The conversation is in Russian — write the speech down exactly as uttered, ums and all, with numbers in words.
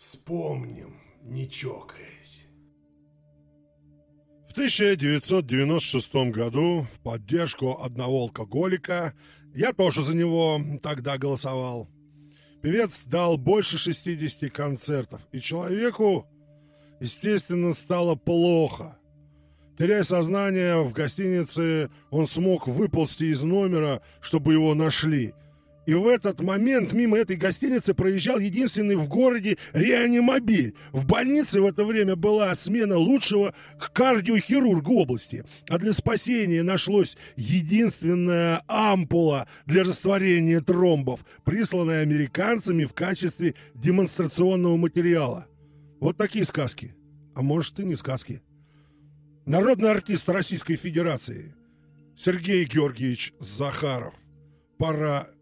Вспомним, не чокаясь. В тысяча девятьсот девяносто шестом году в поддержку одного алкоголика, я тоже за него тогда голосовал, певец дал больше шестидесяти концертов, и человеку, естественно, стало плохо. Теряя сознание в гостинице, он смог выползти из номера, чтобы его нашли. И в этот момент мимо этой гостиницы проезжал единственный в городе реанимобиль. В больнице в это время была смена лучшего кардиохирурга области. А для спасения нашлось единственная ампула для растворения тромбов, присланная американцами в качестве демонстрационного материала. Вот такие сказки. А может, и не сказки. Народный артист Российской Федерации Сергей Георгиевич Захаров. Пора